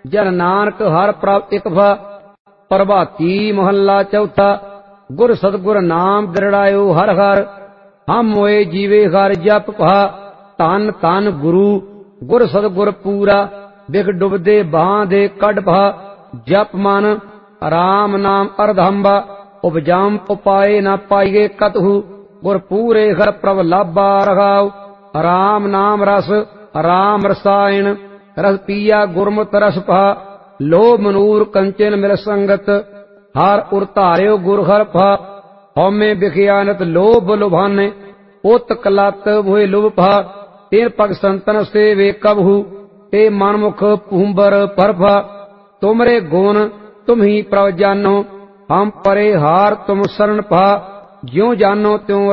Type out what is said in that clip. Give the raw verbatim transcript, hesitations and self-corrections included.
जन नानक हर प्रभ इक भा। प्रभाती मोहल्ला चौथा। गुर सतगुर नाम दृढ़ायो हर हर। हम मोए जीवे हर जप भा। धन धन गुरु गुर सतगुर पूरा। बिख डुबदे बां दे कड भा। जप मन राम नाम अर्धंबा। उपजम उपाय न पाइए कतहु। गुर पूरे हर प्रभ लाभा रघाव। राम नाम रस राम रसायन। रस पिया गुरमुत रस भा। लोभ मनूर कंचन मिल संगत। हर उर धार्यो गुर हर भा। हौमे बिखियानत लोभ लुभाने। उत कलत भोए लुभ भा। तेर पग संतन से वे कबहु। ते मनमुख पूंबर पर भा। तुमरे गुण तुम ही प्रभ जानो। हम परे हार तुम शरण भा। ज्यों जानो त्यों